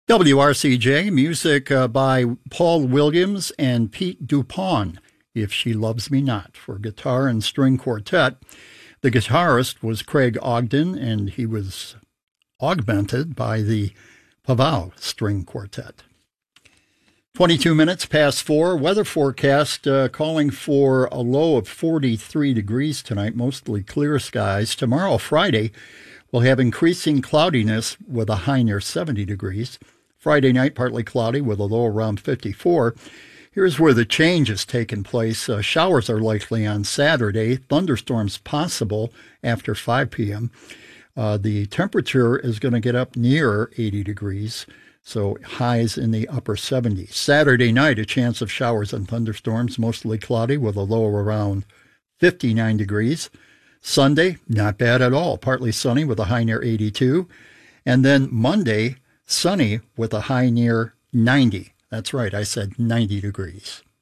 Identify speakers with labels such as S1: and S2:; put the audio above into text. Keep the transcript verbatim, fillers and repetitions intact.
S1: W R C J, music uh, by Paul Williams and Pete Dupont, If She Loves Me Not, for guitar and string quartet. The guitarist was Craig Ogden, and he was augmented by the Paval string quartet. twenty-two minutes past four. Weather forecast uh, calling for a low of forty-three degrees tonight, mostly clear skies. Tomorrow, Friday, we'll have increasing cloudiness with a high near seventy degrees. Friday night, partly cloudy with a low around fifty-four. Here's where the change has taken place. Uh, showers are likely on Saturday. Thunderstorms possible after five p.m. Uh, the temperature is going to get up near eighty degrees, so highs in the upper seventies. Saturday night, a chance of showers and thunderstorms, mostly cloudy with a low around fifty-nine degrees. Sunday, not bad at all, partly sunny with a high near eighty-two. And then Monday, sunny with a high near ninety. That's right, I said ninety degrees.